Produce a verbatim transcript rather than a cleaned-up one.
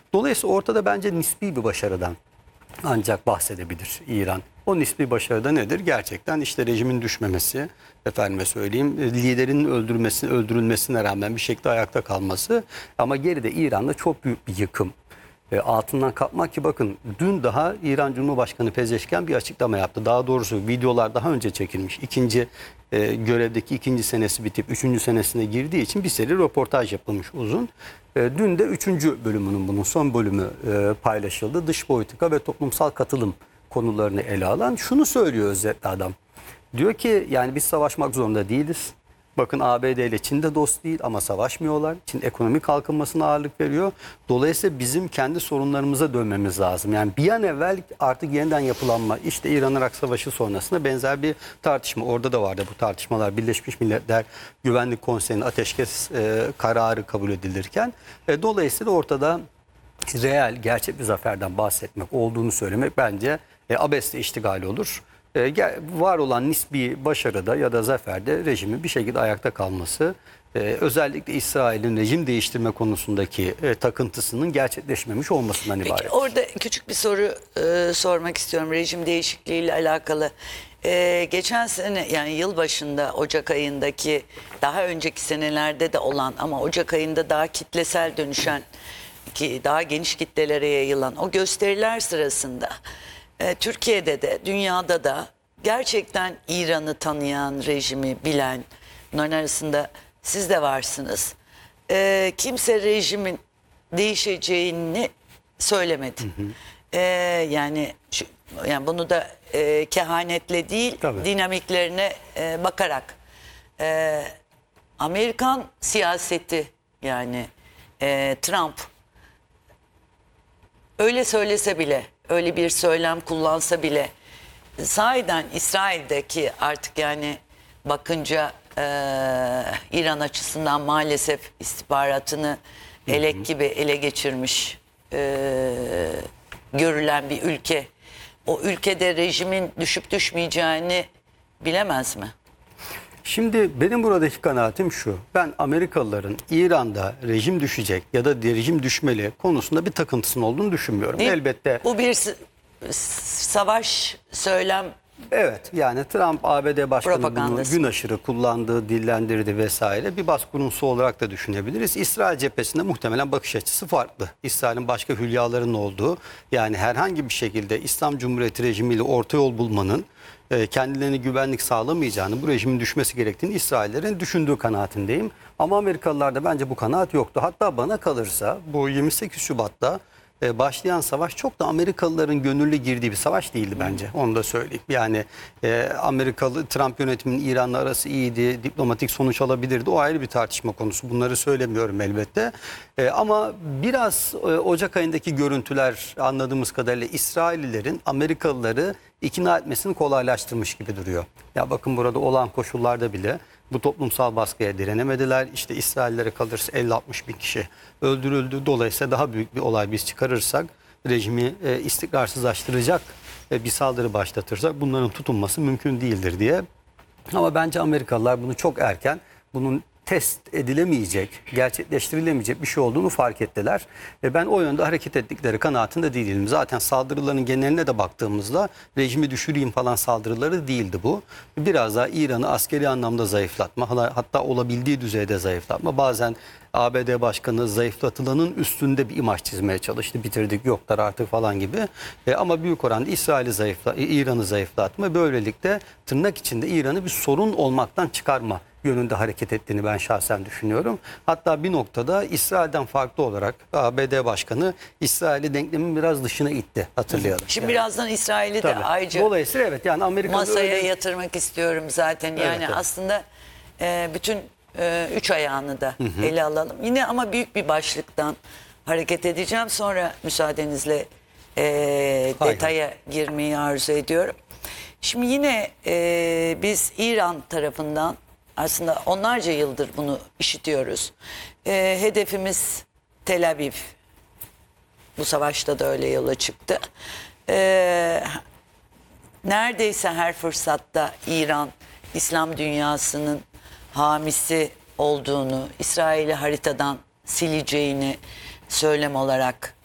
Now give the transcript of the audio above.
Dolayısıyla ortada bence nispi bir başarıdan ancak bahsedebilir İran. O nispi başarıda nedir? Gerçekten işte rejimin düşmemesi, efendime söyleyeyim, liderin öldürülmesi, öldürülmesine rağmen bir şekilde ayakta kalması. Ama geride İran'da çok büyük bir yıkım. E, altından kalkmak ki bakın dün daha İran Cumhurbaşkanı Pezeşkian bir açıklama yaptı. Daha doğrusu videolar daha önce çekilmiş. İkinci e, görevdeki ikinci senesi bitip üçüncü senesine girdiği için bir seri röportaj yapılmış uzun. E, dün de üçüncü bölümünün bunun son bölümü e, paylaşıldı. Dış politika ve toplumsal katılım konularını ele alan şunu söylüyor özetle adam. Diyor ki yani biz savaşmak zorunda değiliz. Bakın A B D ile Çin de dost değil ama savaşmıyorlar. Çin ekonomik kalkınmasına ağırlık veriyor. Dolayısıyla bizim kendi sorunlarımıza dönmemiz lazım. Yani bir an evvel artık yeniden yapılanma, işte İran-Irak Savaşı sonrasında benzer bir tartışma. Orada da vardı bu tartışmalar. Birleşmiş Milletler Güvenlik Konseyi'nin ateşkes e, kararı kabul edilirken. E, dolayısıyla ortada reel, gerçek bir zaferden bahsetmek olduğunu söylemek bence e, abesle iştigal olur. E, var olan nispi başarıda ya da zaferde rejimin bir şekilde ayakta kalması, e, özellikle İsrail'in rejim değiştirme konusundaki e, takıntısının gerçekleşmemiş olmasından Peki, ibaret. orada küçük bir soru e, sormak istiyorum rejim değişikliği ile alakalı. E, geçen sene yani yılbaşında Ocak ayındaki daha önceki senelerde de olan ama Ocak ayında daha kitlesel dönüşen ki daha geniş kitlelere yayılan o gösteriler sırasında e, Türkiye'de de dünyada da gerçekten İran'ı tanıyan, rejimi bilen, bunların arasında siz de varsınız. E, kimse rejimin değişeceğini söylemedi. Hı hı. E, yani şu, yani bunu da e, kehanetle değil, tabii, dinamiklerine e, bakarak e, Amerikan siyaseti yani e, Trump öyle söylese bile, öyle bir söylem kullansa bile sahiden İsrail'deki artık yani bakınca e, İran açısından maalesef istihbaratını elek gibi ele geçirmiş e, görülen bir ülke. O ülkede rejimin düşüp düşmeyeceğini bilemez mi? Şimdi benim buradaki kanaatim şu. Ben Amerikalıların İran'da rejim düşecek ya da rejim düşmeli konusunda bir takıntısının olduğunu düşünmüyorum. Değil, elbette. Bu bir savaş söylem. Evet, yani Trump A B D Başkanı bunu propagandası. gün aşırı kullandığı, dillendirdi vesaire. Bir baskı unsuru olarak da düşünebiliriz. İsrail cephesinde muhtemelen bakış açısı farklı. İsrail'in başka hülyaların olduğu, yani herhangi bir şekilde İslam Cumhuriyeti rejimiyle orta yol bulmanın e, kendilerine güvenlik sağlamayacağını, bu rejimin düşmesi gerektiğini İsraillerin düşündüğü kanaatindeyim. Ama Amerikalılarda bence bu kanaat yoktu. Hatta bana kalırsa bu yirmi sekiz Şubat'ta başlayan savaş çok da Amerikalıların gönüllü girdiği bir savaş değildi bence. Onu da söyleyeyim. Yani e, Amerikalı Trump yönetiminin İran'la arası iyiydi, diplomatik sonuç alabilirdi. O ayrı bir tartışma konusu. Bunları söylemiyorum elbette. E, ama biraz e, Ocak ayındaki görüntüler anladığımız kadarıyla İsraillilerin Amerikalıları ikna etmesini kolaylaştırmış gibi duruyor. Ya bakın burada olan koşullarda bile bu toplumsal baskıya direnemediler. İşte İsraillere kalırsa elli altmış bin kişi öldürüldü. Dolayısıyla daha büyük bir olay biz çıkarırsak, rejimi e, istikrarsızlaştıracak e, bir saldırı başlatırsak bunların tutunması mümkün değildir diye. Ama bence Amerikalılar bunu çok erken, bunun test edilemeyecek, gerçekleştirilemeyecek bir şey olduğunu fark ettiler. Ve ben o yönde hareket ettikleri kanaatinde değilim. Zaten saldırıların geneline de baktığımızda rejimi düşüreyim falan saldırıları değildi bu. Biraz daha İran'ı askeri anlamda zayıflatma, hatta olabildiği düzeyde zayıflatma. Bazen A B D Başkanı zayıflatılanın üstünde bir imaj çizmeye çalıştı. Bitirdik, yoklar artık falan gibi. E, ama büyük oranda İsrail'i zayıfla, İran'ı zayıflatma, böylelikle tırnak içinde İran'ı bir sorun olmaktan çıkarma yönünde hareket ettiğini ben şahsen düşünüyorum. Hatta bir noktada İsrail'den farklı olarak A B D Başkanı İsrail'i denklemin biraz dışına itti, hatırlayalım. Şimdi yani birazdan İsrail'i de tabii, ayrıca dolayısıyla evet, yani Amerika'da masaya öyle yatırmak istiyorum zaten. Yani evet, evet. aslında e, bütün e, üç ayağını da hı hı. ele alalım. Yine ama büyük bir başlıktan hareket edeceğim. Sonra müsaadenizle e, detaya girmeyi arzu ediyorum. Şimdi yine e, biz İran tarafından aslında onlarca yıldır bunu işitiyoruz. E, hedefimiz Tel Aviv. Bu savaşta da öyle yola çıktı. E, neredeyse her fırsatta İran, İslam dünyasının hamisi olduğunu, İsrail'i haritadan sileceğini söylem olarak